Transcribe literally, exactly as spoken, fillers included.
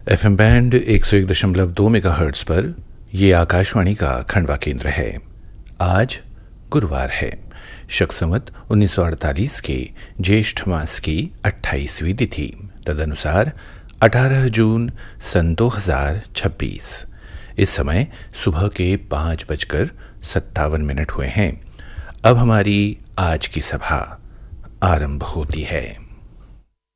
F M band एक सौ एक दशमलव दो मेगाहर्ट्ज़ पर ये आकाशवाणी का खंडवा केंद्र है। आज गुरुवार है, शक संवत उन्नीस सौ अड़तालीस के ज्येष्ठ मास की अट्ठाईसवीं तिथि, तदनुसार अठारह जून सन दो हजार छब्बीस। इस समय सुबह के पाँच बजकर सत्तावन मिनट हुए हैं। अब हमारी आज की सभा आरंभ होती है।